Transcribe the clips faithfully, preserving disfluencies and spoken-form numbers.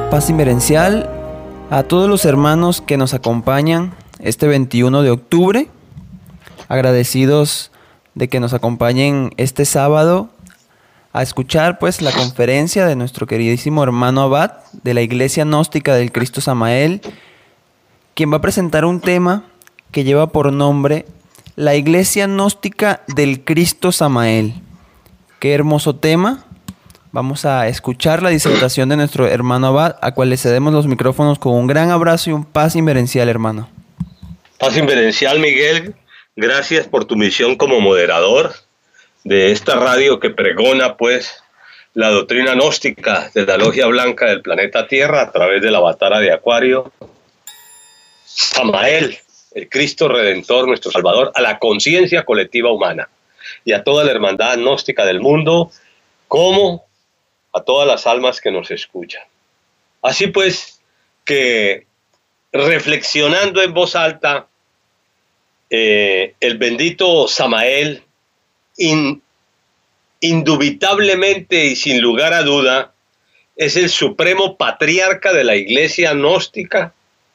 Paz inmerencial a todos los hermanos que nos acompañan este veintiuno de octubre. Agradecidos de que nos acompañen este sábado a escuchar pues la conferencia de nuestro queridísimo hermano Abad de la Iglesia Gnóstica del Cristo Samael, quien va a presentar un tema que lleva por nombre La Iglesia Gnóstica del Cristo Samael. Qué hermoso tema. Vamos a escuchar la disertación de nuestro hermano Abad, a cual le cedemos los micrófonos con un gran abrazo y un paz inmerencial, hermano. Paz inmerencial, Miguel. Gracias por tu misión como moderador de esta radio que pregona, pues, la doctrina gnóstica de la Logia Blanca del planeta Tierra a través de la Batara de Acuario. Samael, el Cristo Redentor, nuestro Salvador, a la conciencia colectiva humana y a toda la hermandad gnóstica del mundo, como a todas las almas que nos escuchan. Así pues, que reflexionando en voz alta, eh, el bendito Samael, in, indubitablemente y sin lugar a duda, es el supremo patriarca de la Iglesia gnóstica,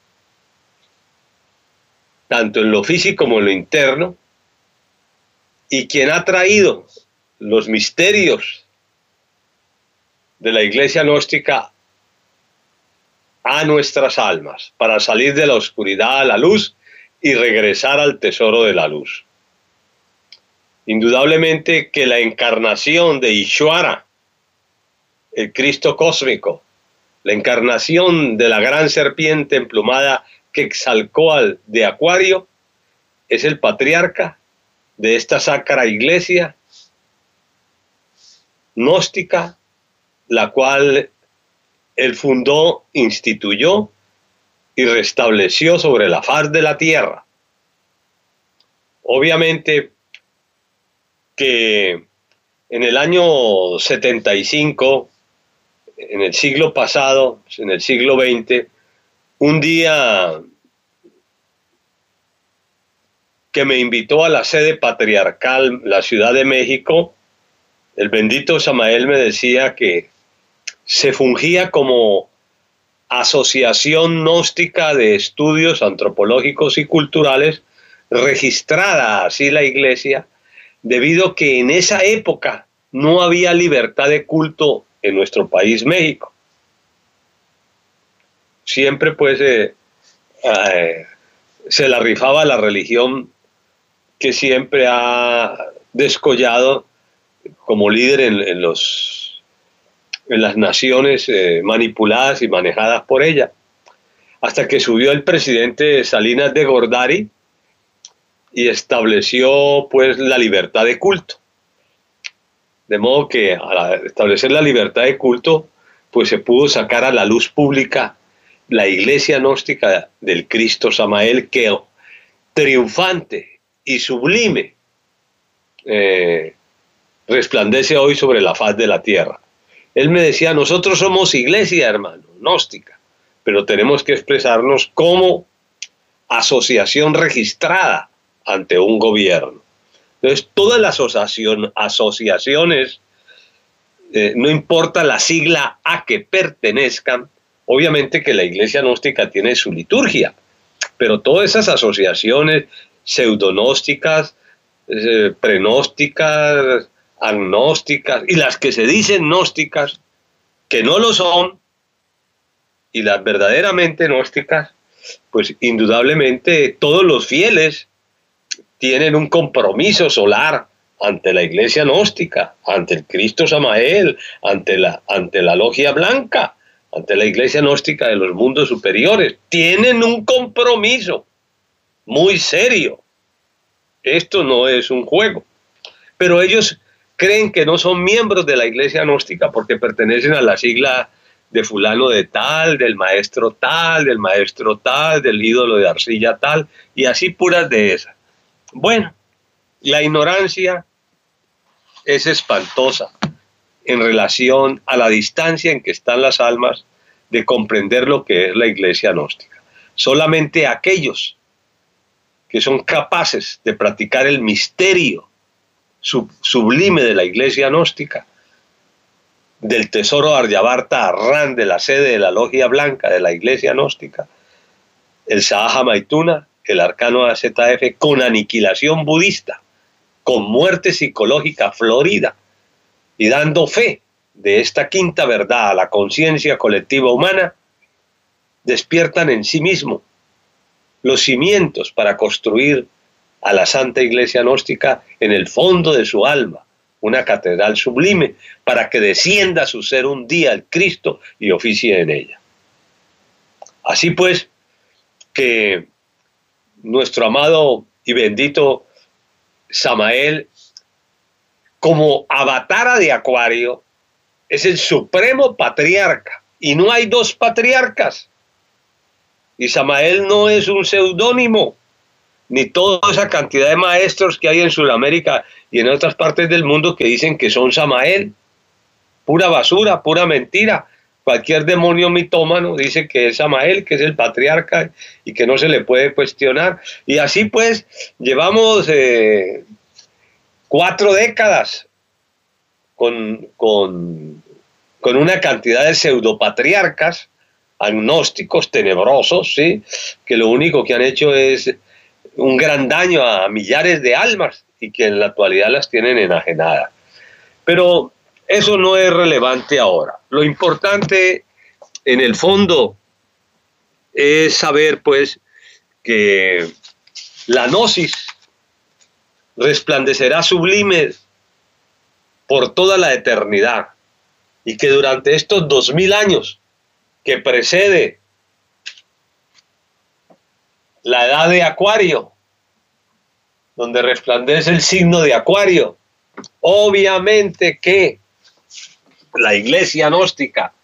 tanto en lo físico como en lo interno, y quien ha traído los misterios de la Iglesia gnóstica a nuestras almas, para salir de la oscuridad a la luz y regresar al tesoro de la luz. Indudablemente que la encarnación de Ishvara, el Cristo cósmico, la encarnación de la gran serpiente emplumada Quetzalcóatl de Acuario, es el patriarca de esta sacra iglesia gnóstica, la cual él fundó, instituyó y restableció sobre la faz de la tierra. Obviamente que en el año setenta y cinco, en el siglo pasado, en el siglo veinte, un día que me invitó a la sede patriarcal, la Ciudad de México, el bendito Samael me decía que se fungía como asociación gnóstica de estudios antropológicos y culturales, registrada así la iglesia, debido a que en esa época no había libertad de culto en nuestro país, México. Siempre pues eh, eh, se la rifaba la religión que siempre ha descollado como líder en, en los en las naciones eh, manipuladas y manejadas por ella, hasta que subió el presidente Salinas de Gortari y estableció pues la libertad de culto. De modo que al establecer la libertad de culto, pues se pudo sacar a la luz pública la iglesia gnóstica del Cristo Samael, que triunfante y sublime eh, resplandece hoy sobre la faz de la tierra. Él me decía, nosotros somos iglesia, hermano, gnóstica, pero tenemos que expresarnos como asociación registrada ante un gobierno. Entonces, todas las asociación, asociaciones, eh, no importa la sigla a que pertenezcan, obviamente que la iglesia gnóstica tiene su liturgia, pero todas esas asociaciones pseudognósticas, eh, prenósticas, agnósticas y las que se dicen gnósticas, que no lo son, y las verdaderamente gnósticas, pues indudablemente todos los fieles tienen un compromiso solar ante la iglesia gnóstica, ante el Cristo Samael, ante la, ante la Logia Blanca, ante la iglesia gnóstica de los mundos superiores. Tienen un compromiso muy serio. Esto no es un juego. Pero ellos creen que no son miembros de la iglesia gnóstica porque pertenecen a la sigla de fulano de tal, del maestro tal, del maestro tal, del ídolo de arcilla tal, y así puras de esas. Bueno, la ignorancia es espantosa en relación a la distancia en que están las almas de comprender lo que es la iglesia gnóstica. Solamente aquellos que son capaces de practicar el misterio sublime de la iglesia gnóstica del tesoro Aryabharta Arran, de la sede de la Logia Blanca de la Iglesia Gnóstica, el Sahaja Maituna, el Arcano A Z F, con aniquilación budista, con muerte psicológica florida, y dando fe de esta quinta verdad a la conciencia colectiva humana, despiertan en sí mismo los cimientos para construir a la Santa Iglesia Gnóstica en el fondo de su alma, una catedral sublime, para que descienda a su ser un día el Cristo y oficie en ella. Así pues, que nuestro amado y bendito Samael, como avatara de Acuario, es el supremo patriarca, y no hay dos patriarcas, y Samael no es un seudónimo, ni toda esa cantidad de maestros que hay en Sudamérica y en otras partes del mundo que dicen que son Samael. Pura basura, pura mentira. Cualquier demonio mitómano dice que es Samael, que es el patriarca y que no se le puede cuestionar. Y así pues, llevamos eh, cuatro décadas con, con, con una cantidad de pseudopatriarcas, agnósticos, tenebrosos, ¿sí? Que lo único que han hecho es un gran daño a millares de almas y que en la actualidad las tienen enajenadas. Pero eso no es relevante ahora. Lo importante en el fondo es saber pues que la gnosis resplandecerá sublime por toda la eternidad y que durante estos dos mil años que precede la edad de Acuario, donde resplandece el signo de Acuario, obviamente que la Iglesia Gnóstica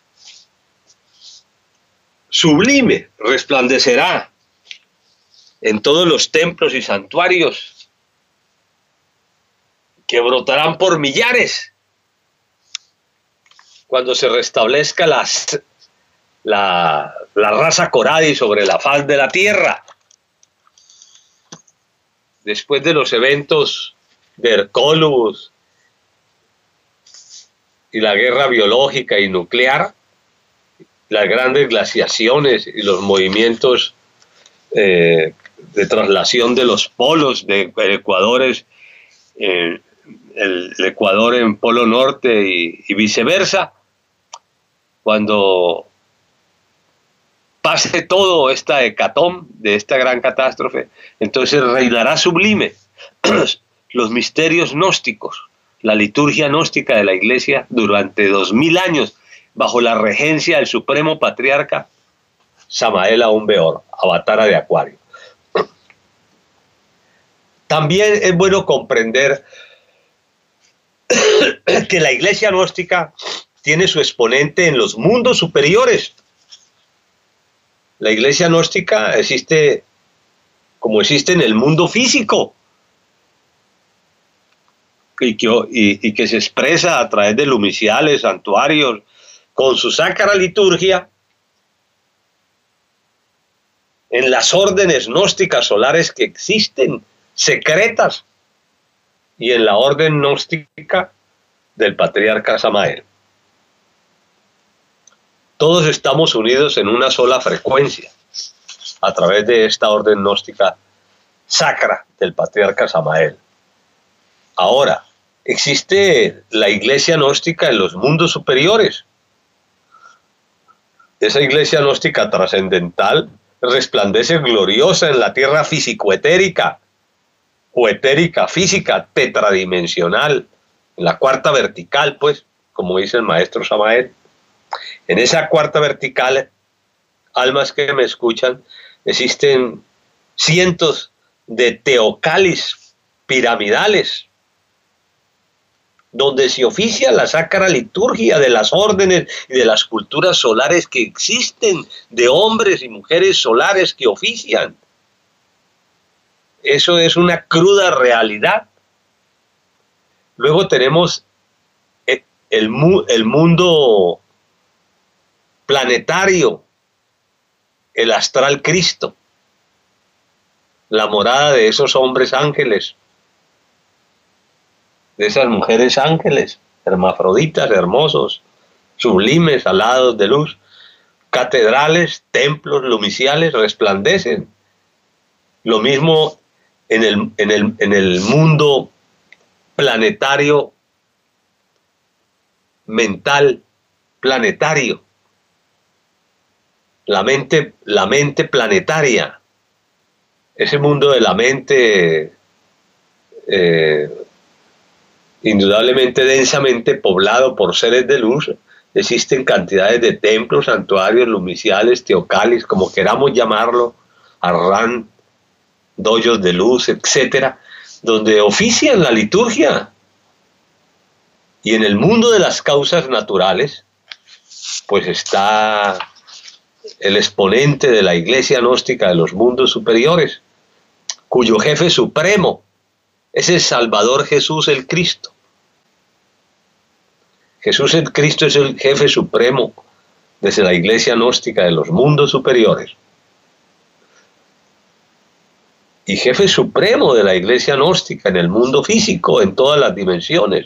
sublime resplandecerá en todos los templos y santuarios que brotarán por millares cuando se restablezca las La, la raza Coradi sobre la faz de la tierra. Después de los eventos de Hercólubus y la guerra biológica y nuclear, las grandes glaciaciones y los movimientos eh, de traslación de los polos de Ecuadores, eh, el, el Ecuador en Polo Norte y, y viceversa, cuando pase todo esta hecatombe de esta gran catástrofe, entonces reinará sublime los misterios gnósticos, la liturgia gnóstica de la Iglesia durante dos mil años, bajo la regencia del supremo patriarca Samael Aún Weor, avatara de Acuario. También es bueno comprender que la Iglesia gnóstica tiene su exponente en los mundos superiores. La Iglesia gnóstica existe como existe en el mundo físico y que, y, y que se expresa a través de lumiciales, santuarios, con su sacra liturgia, en las órdenes gnósticas solares que existen, secretas, y en la orden gnóstica del patriarca Samael. Todos estamos unidos en una sola frecuencia a través de esta orden gnóstica sacra del patriarca Samael. Ahora, existe la iglesia gnóstica en los mundos superiores. Esa iglesia gnóstica trascendental resplandece gloriosa en la tierra físico-etérica, o etérica física tetradimensional, en la cuarta vertical, pues, como dice el maestro Samael. En esa cuarta vertical, almas que me escuchan, existen cientos de teocalis piramidales, donde se oficia la sacra liturgia de las órdenes y de las culturas solares que existen, de hombres y mujeres solares que ofician. Eso es una cruda realidad. Luego tenemos el, el, el mundo planetario, el astral Cristo, la morada de esos hombres ángeles, de esas mujeres ángeles, hermafroditas hermosos, sublimes, alados de luz, catedrales, templos lumiciales resplandecen. Lo mismo en el, en el, en el mundo planetario, mental, planetario. La mente, la mente planetaria. Ese mundo de la mente, eh, indudablemente densamente poblado por seres de luz. Existen cantidades de templos, santuarios, lumiciales, teocalis, como queramos llamarlo, arran, doyos de luz, etcétera, donde ofician la liturgia. Y en el mundo de las causas naturales, pues está el exponente de la iglesia gnóstica de los mundos superiores, cuyo jefe supremo es el Salvador Jesús el Cristo. Jesús el Cristo es el jefe supremo desde la iglesia gnóstica de los mundos superiores. Y jefe supremo de la iglesia gnóstica en el mundo físico, en todas las dimensiones.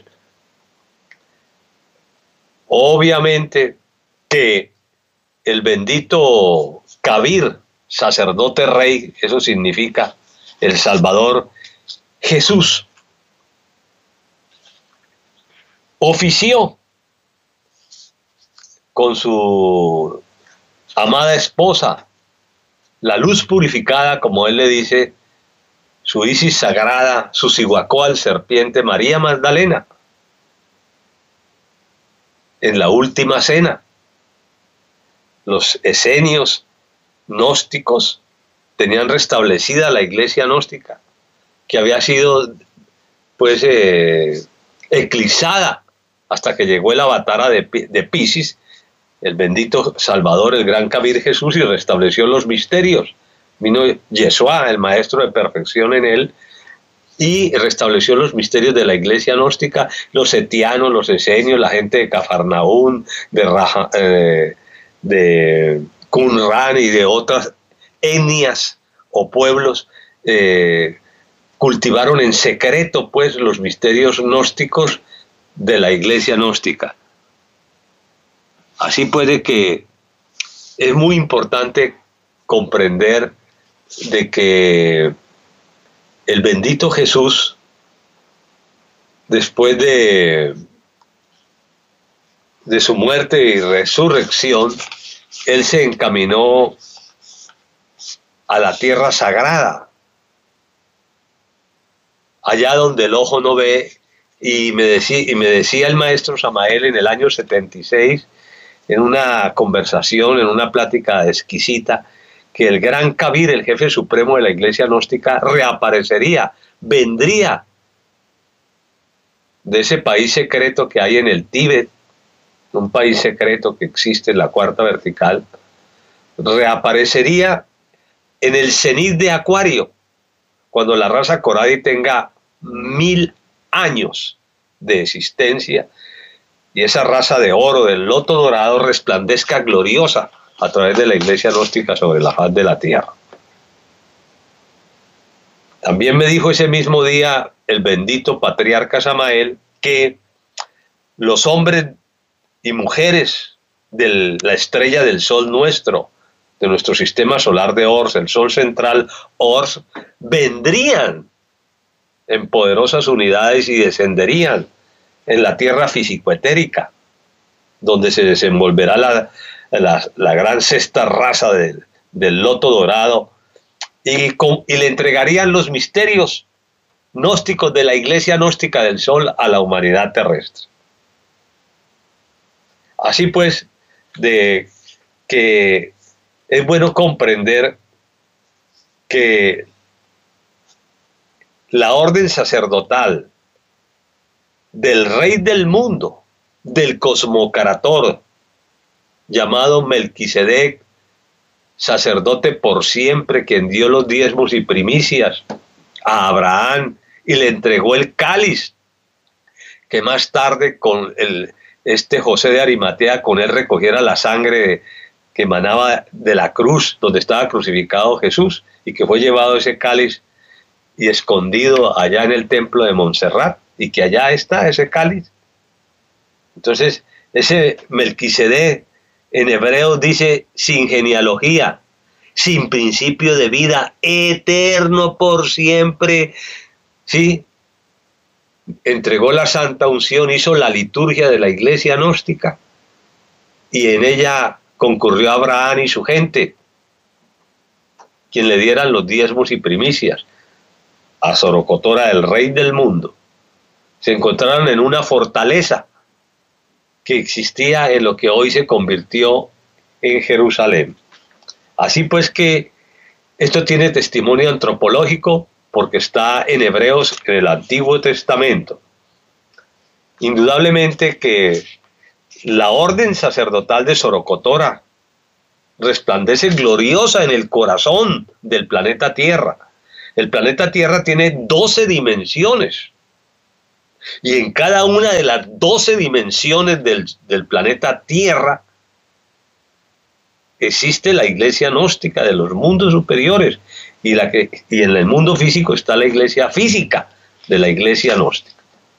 Obviamente que el bendito Kabir, sacerdote rey, eso significa el Salvador Jesús, ofició con su amada esposa, la luz purificada, como él le dice, su Isis sagrada, su Cihuacóatl serpiente María Magdalena, en la última cena. Los esenios gnósticos tenían restablecida la iglesia gnóstica, que había sido pues eh, eclipsada hasta que llegó el avatar de, de Piscis, el bendito Salvador, el gran Kabir Jesús, y restableció los misterios. Vino Yeshua, el maestro de perfección en él, y restableció los misterios de la iglesia gnóstica, los etianos, los esenios, la gente de Cafarnaún, de, Raja, eh, de Qumran y de otras etnias o pueblos, eh, cultivaron en secreto pues los misterios gnósticos de la iglesia gnóstica. Así puede que es muy importante comprender de que el bendito Jesús, después de, de su muerte y resurrección, él se encaminó a la tierra sagrada, allá donde el ojo no ve, y me decía, y me decía el maestro Samael en el año setenta y seis, en una conversación, en una plática exquisita, que el gran Kabir, el jefe supremo de la iglesia gnóstica, reaparecería, vendría de ese país secreto que hay en el Tíbet, un país secreto que existe en la cuarta vertical, reaparecería en el cenit de Acuario, cuando la raza Coradi tenga mil años de existencia, y esa raza de oro, del loto dorado, resplandezca gloriosa a través de la iglesia gnóstica sobre la faz de la tierra. También me dijo ese mismo día el bendito patriarca Samael que los hombres y mujeres de la estrella del sol nuestro, de nuestro sistema solar de Ors, el sol central Ors, vendrían en poderosas unidades y descenderían en la tierra físico-etérica, donde se desenvolverá la, la, la gran sexta raza del, del loto dorado, y, con, y le entregarían los misterios gnósticos de la iglesia gnóstica del sol a la humanidad terrestre. Así pues, de que es bueno comprender que la orden sacerdotal del rey del mundo, del cosmocarator, llamado Melquisedec, sacerdote por siempre, quien dio los diezmos y primicias a Abraham y le entregó el cáliz, que más tarde con el, este José de Arimatea, con él recogiera la sangre que emanaba de la cruz donde estaba crucificado Jesús, y que fue llevado ese cáliz y escondido allá en el templo de Montserrat, y que allá está ese cáliz, Entonces, ese Melquisedec en hebreo dice sin genealogía, sin principio de vida, eterno por siempre, ¿sí? Entregó la santa unción, hizo la liturgia de la iglesia gnóstica y en ella concurrió Abraham y su gente, quien le dieran los diezmos y primicias a Sorocotora, el rey del mundo. Se encontraron en una fortaleza que existía en lo que hoy se convirtió en Jerusalén. Así pues que esto tiene testimonio antropológico porque está en Hebreos, en el Antiguo Testamento. Indudablemente que la orden sacerdotal de Sorocotora resplandece gloriosa en el corazón del planeta Tierra. El planeta Tierra tiene doce dimensiones. Y en cada una de las doce dimensiones del, del planeta Tierra existe la iglesia gnóstica de los mundos superiores. Y, la que, y en el mundo físico está la iglesia física de la iglesia gnóstica.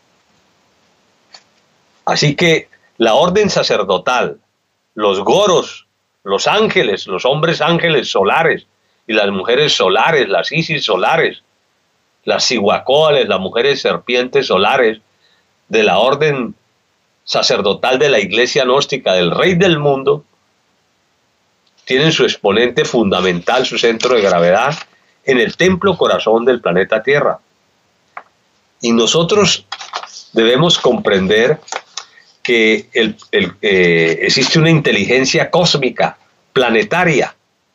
Así que la orden sacerdotal, los goros, los ángeles, los hombres ángeles solares y las mujeres solares, las Isis solares, las Cihuacóales, las mujeres serpientes solares de la orden sacerdotal de la iglesia gnóstica del rey del mundo, tienen su exponente fundamental, su centro de gravedad, en el templo corazón del planeta Tierra. Y nosotros debemos comprender que el, el, eh, existe una inteligencia cósmica, planetaria.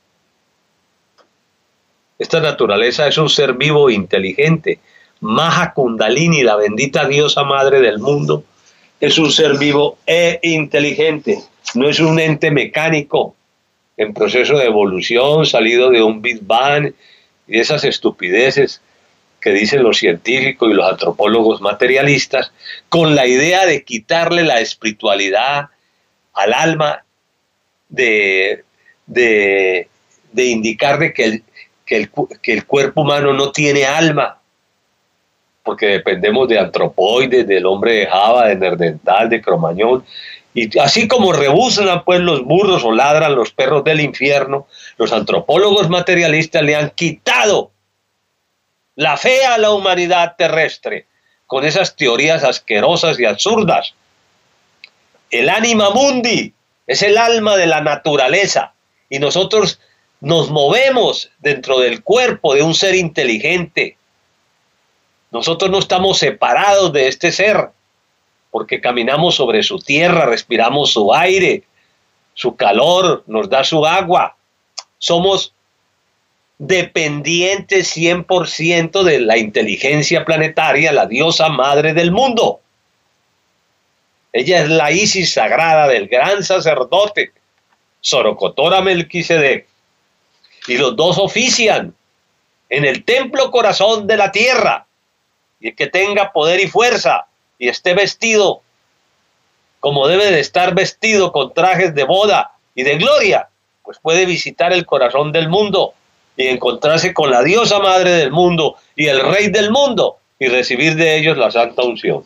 Esta naturaleza es un ser vivo e inteligente. Maha Kundalini, la bendita diosa madre del mundo, es un ser vivo e inteligente. No es un ente mecánico en proceso de evolución, salido de un Big Bang y esas estupideces que dicen los científicos y los antropólogos materialistas, con la idea de quitarle la espiritualidad al alma, de, de, de indicar de que, el, que, el, que el cuerpo humano no tiene alma, porque dependemos de antropoides, del hombre de Java, de Nerdental, de Cromañón. Y así como rebuznan pues los burros o ladran los perros del infierno, los antropólogos materialistas le han quitado la fe a la humanidad terrestre con esas teorías asquerosas y absurdas. El anima mundi es el alma de la naturaleza y nosotros nos movemos dentro del cuerpo de un ser inteligente. Nosotros no estamos separados de este ser, porque caminamos sobre su tierra, respiramos su aire, su calor, nos da su agua. Somos dependientes cien por ciento de la inteligencia planetaria, la diosa madre del mundo. Ella es la Isis sagrada del gran sacerdote, Sorocotora Melquisedec. Y los dos ofician en el templo corazón de la tierra. Y el que tenga poder y fuerza y esté vestido como debe de estar vestido, con trajes de boda y de gloria, pues puede visitar el corazón del mundo y encontrarse con la diosa madre del mundo y el rey del mundo y recibir de ellos la santa unción.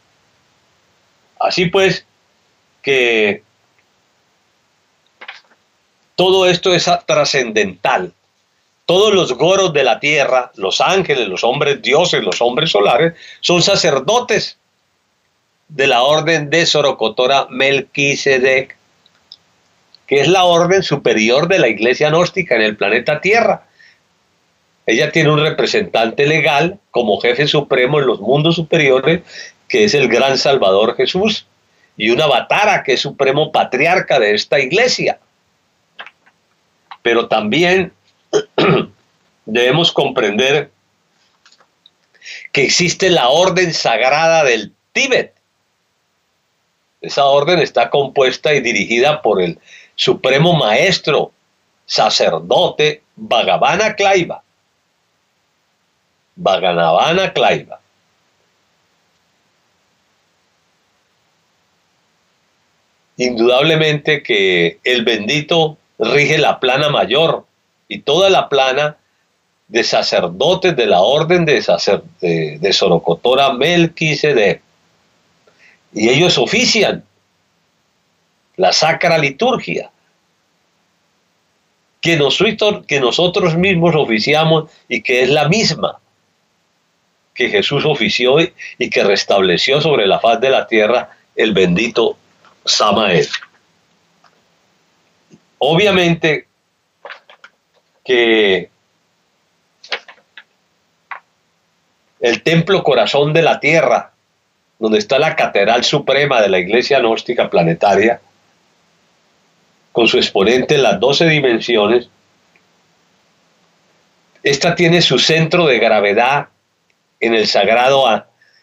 Así pues que todo esto es trascendental. Todos los goros de la tierra, los ángeles, los hombres dioses, los hombres solares, son sacerdotes de la orden de Sorocotora Melquisedec, que es la orden superior de la iglesia gnóstica en el planeta Tierra. Ella tiene un representante legal como jefe supremo en los mundos superiores, que es el gran Salvador Jesús, y una avatara que es supremo patriarca de esta iglesia. Pero también debemos comprender que existe la orden sagrada del Tíbet. Esa orden está compuesta y dirigida por el supremo maestro, sacerdote Bhagavana Klaiva. Bhagavana Klaiva. Indudablemente que el bendito rige la plana mayor y toda la plana de sacerdotes de la orden de, sacer, de, de Sorocotora Melquisedec. y ellos ofician la sacra liturgia que nosotros, que nosotros mismos oficiamos y que es la misma que Jesús ofició y que restableció sobre la faz de la tierra el bendito Samael. Obviamente que el templo corazón de la tierra, donde está la catedral suprema de la Iglesia Gnóstica Planetaria, con su exponente en las doce dimensiones, esta tiene su centro de gravedad en el sagrado a,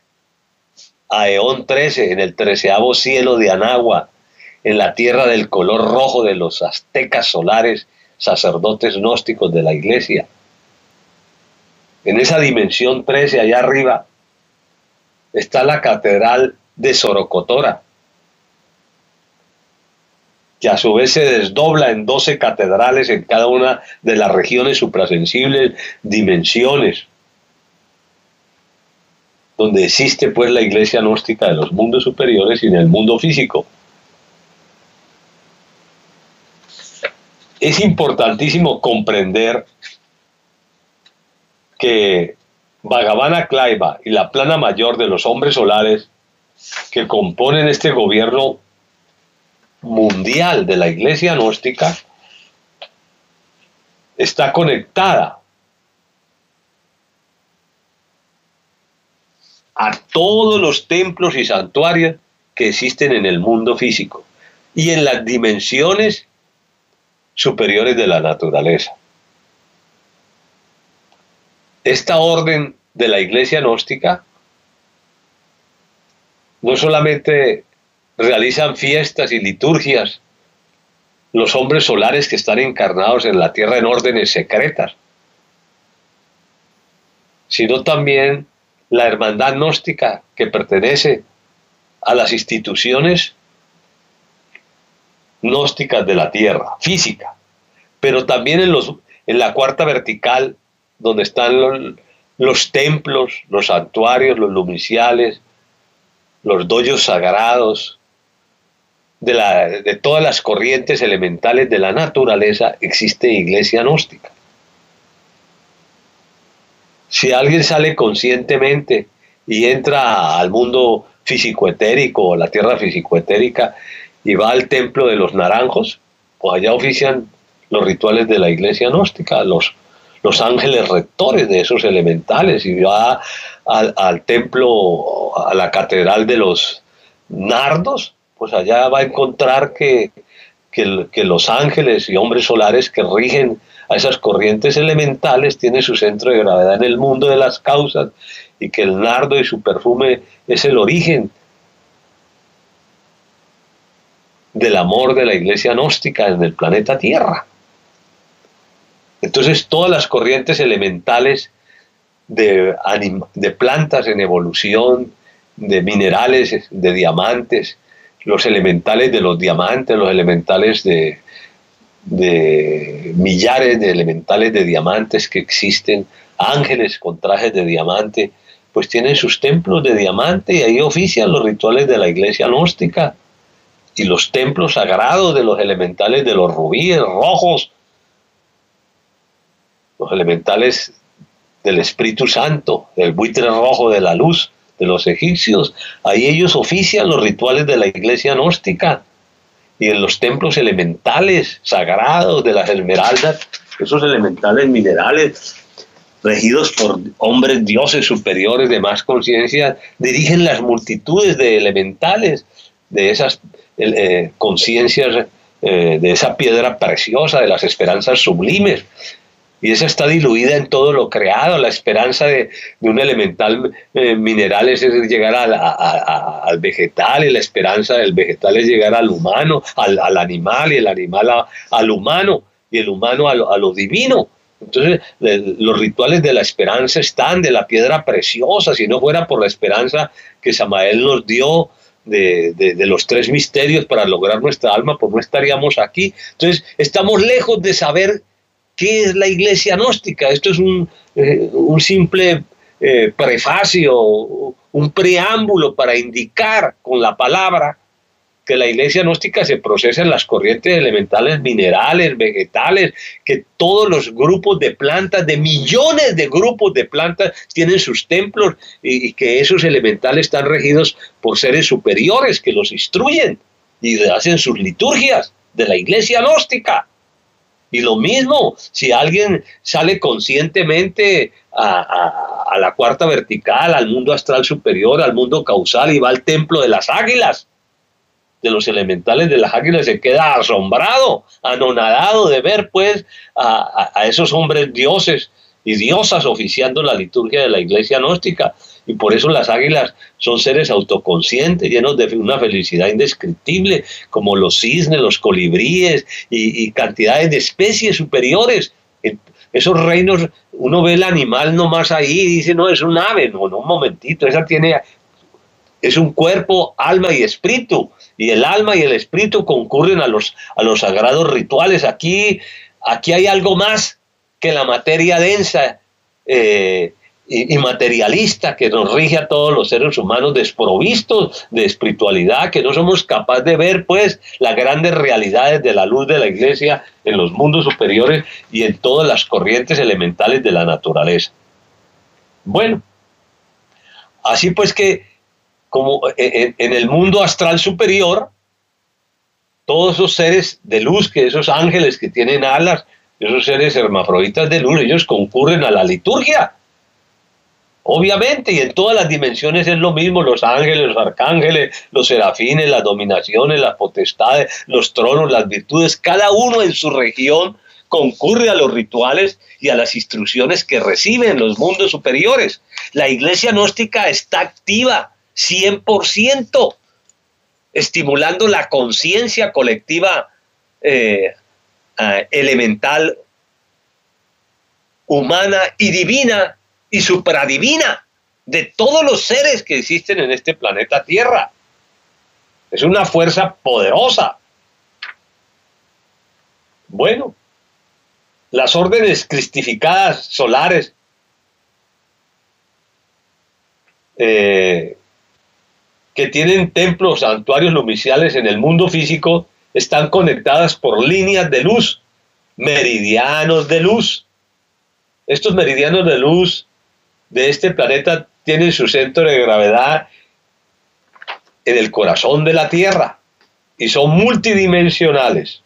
Aeón trece, en el treceavo cielo de Anagua, en la tierra del color rojo de los aztecas solares, sacerdotes gnósticos de la Iglesia. En esa dimensión trece, allá arriba, está la catedral de Sorocotora, que a su vez se desdobla en doce catedrales en cada una de las regiones suprasensibles, dimensiones, donde existe pues la Iglesia gnóstica de los mundos superiores y en el mundo físico. Es importantísimo comprender que Bhagavana Klaiva y la plana mayor de los hombres solares que componen este gobierno mundial de la Iglesia gnóstica está conectada a todos los templos y santuarios que existen en el mundo físico y en las dimensiones superiores de la naturaleza. Esta orden de la Iglesia gnóstica no solamente realizan fiestas y liturgias los hombres solares que están encarnados en la tierra en órdenes secretas, sino también la hermandad gnóstica que pertenece a las instituciones gnósticas de la tierra, física, pero también en, los, en la cuarta vertical, donde están los, los templos, los santuarios, los lumiciales, los doyos sagrados, de, la, de todas las corrientes elementales de la naturaleza, existe iglesia gnóstica. Si alguien sale conscientemente y entra al mundo físico-etérico o la tierra físico-etérica y va al templo de los naranjos, pues allá ofician los rituales de la iglesia gnóstica, los, los ángeles rectores de esos elementales, y va al, al templo, a la catedral de los nardos, pues allá va a encontrar que, que, que los ángeles y hombres solares que rigen a esas corrientes elementales tienen su centro de gravedad en el mundo de las causas, y que el nardo y su perfume es el origen del amor de la iglesia gnóstica en el planeta Tierra. Entonces todas las corrientes elementales de, de plantas en evolución, de minerales, de diamantes, los elementales de los diamantes, los elementales de, de millares de elementales de diamantes que existen, ángeles con trajes de diamante, pues tienen sus templos de diamante y ahí ofician los rituales de la iglesia gnóstica, y los templos sagrados de los elementales de los rubíes rojos, los elementales del Espíritu Santo, el buitre rojo de la luz de los egipcios, ahí ellos ofician los rituales de la iglesia gnóstica. Y en los templos elementales sagrados de las esmeraldas, esos elementales minerales regidos por hombres dioses superiores de más conciencia, dirigen las multitudes de elementales de esas eh, conciencias, eh, de esa piedra preciosa, de las esperanzas sublimes. Y esa está diluida en todo lo creado. La esperanza de, de un elemental eh, mineral es llegar a, a, a, al vegetal, y la esperanza del vegetal es llegar al humano, al, al animal, y el animal a, al humano, y el humano a lo, a lo divino. Entonces le, los rituales de la esperanza están, de la piedra preciosa. Si no fuera por la esperanza que Samael nos dio de, de, de los tres misterios para lograr nuestra alma, pues no estaríamos aquí. Entonces estamos lejos de saber ¿qué es la iglesia gnóstica? Esto es un, eh, un simple eh, prefacio, un preámbulo para indicar con la palabra que la iglesia gnóstica se procesa en las corrientes elementales minerales, vegetales, que todos los grupos de plantas, de millones de grupos de plantas, tienen sus templos y, y que esos elementales están regidos por seres superiores que los instruyen y hacen sus liturgias de la iglesia gnóstica. Y lo mismo, si alguien sale conscientemente a, a, a la cuarta vertical, al mundo astral superior, al mundo causal y va al templo de las águilas, de los elementales de las águilas, se queda asombrado, anonadado de ver pues a, a, a esos hombres dioses y diosas oficiando la liturgia de la iglesia gnóstica. Y por eso las águilas son seres autoconscientes, llenos de una felicidad indescriptible, como los cisnes, los colibríes y, y cantidades de especies superiores. Esos reinos, uno ve el animal nomás ahí y dice, no, es un ave. No, no, un momentito, esa tiene, es un cuerpo, alma y espíritu. Y el alma y el espíritu concurren a los, a los sagrados rituales. Aquí, aquí hay algo más que la materia densa eh, y, y materialista que nos rige a todos los seres humanos desprovistos de espiritualidad, que no somos capaces de ver pues las grandes realidades de la luz de la iglesia en los mundos superiores y en todas las corrientes elementales de la naturaleza. Bueno, así pues que como en, en el mundo astral superior, todos esos seres de luz, que esos ángeles que tienen alas, esos seres hermafroditas de luz, ellos concurren a la liturgia. Obviamente, y en todas las dimensiones es lo mismo, los ángeles, los arcángeles, los serafines, las dominaciones, las potestades, los tronos, las virtudes, cada uno en su región concurre a los rituales y a las instrucciones que recibe en los mundos superiores. La iglesia gnóstica está activa cien por ciento, estimulando la conciencia colectiva eh, eh, elemental, humana y divina y supradivina de todos los seres que existen en este planeta Tierra. Es una fuerza poderosa. Bueno, las órdenes cristificadas solares eh, que tienen templos, santuarios lumiciales en el mundo físico, están conectadas por líneas de luz, meridianos de luz. Estos meridianos de luz de este planeta tienen su centro de gravedad en el corazón de la Tierra y son multidimensionales.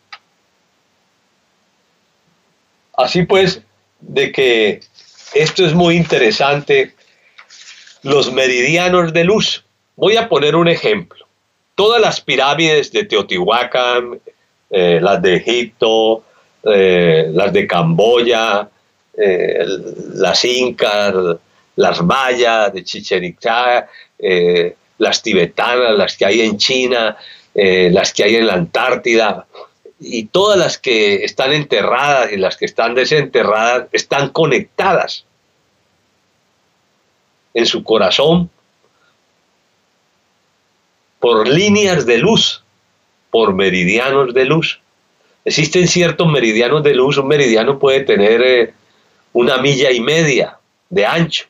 Así pues, de que esto es muy interesante, los meridianos de luz. Voy a poner un ejemplo. Todas las pirámides de Teotihuacán, eh, las de Egipto, eh, las de Camboya, eh, las incas, las mayas de Chichén Itzá, eh, las tibetanas, las que hay en China, eh, las que hay en la Antártida, y todas las que están enterradas y las que están desenterradas están conectadas en su corazón por líneas de luz, por meridianos de luz. Existen ciertos meridianos de luz. Un meridiano puede tener eh, una milla y media de ancho.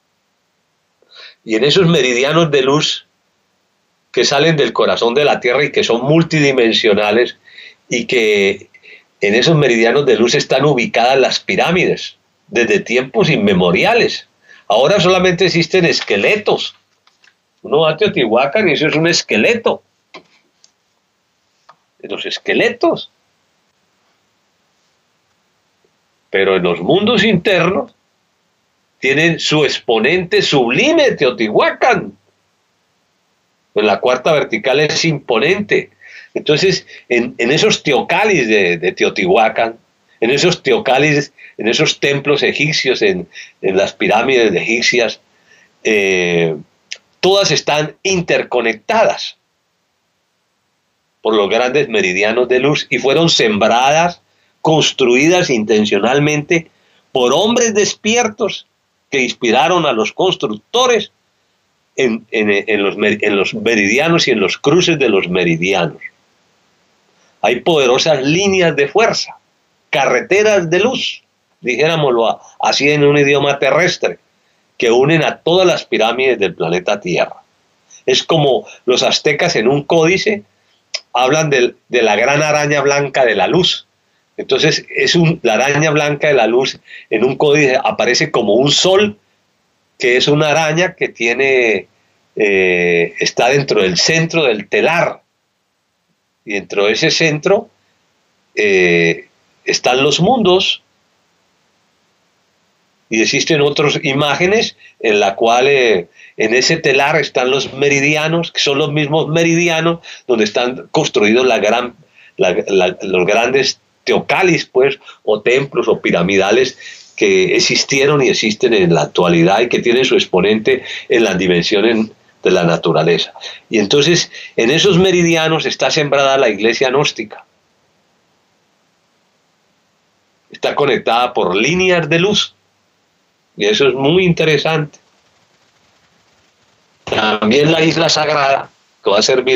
Y en esos meridianos de luz que salen del corazón de la Tierra y que son multidimensionales, y que en esos meridianos de luz están ubicadas las pirámides desde tiempos inmemoriales. Ahora solamente existen esqueletos. Uno va a Teotihuacán y eso es un esqueleto. Los esqueletos. Pero en los mundos internos tienen su exponente sublime, Teotihuacán. En la cuarta vertical es imponente. Entonces, en, en esos teocalis de, de Teotihuacán, en esos teocalis, en esos templos egipcios, en, en las pirámides de egipcias, eh, todas están interconectadas por los grandes meridianos de luz y fueron sembradas, construidas intencionalmente por hombres despiertos que inspiraron a los constructores en, en, en, los, en los meridianos y en los cruces de los meridianos. Hay poderosas líneas de fuerza, carreteras de luz, dijéramoslo así en un idioma terrestre, que unen a todas las pirámides del planeta Tierra. Es como los aztecas en un códice hablan de, de la gran araña blanca de la luz. Entonces, es un, la araña blanca de la luz en un códice aparece como un sol, que es una araña que tiene, eh, está dentro del centro del telar. Y dentro de ese centro eh, están los mundos. Y existen otras imágenes en la cual eh, en ese telar están los meridianos, que son los mismos meridianos donde están construidos la gran, la, la, los grandes teocalis, pues, o templos o piramidales que existieron y existen en la actualidad y que tienen su exponente en las dimensiones de la naturaleza. Y entonces en esos meridianos está sembrada la iglesia gnóstica. Está conectada por líneas de luz. Y eso es muy interesante. También la isla sagrada, que va a servir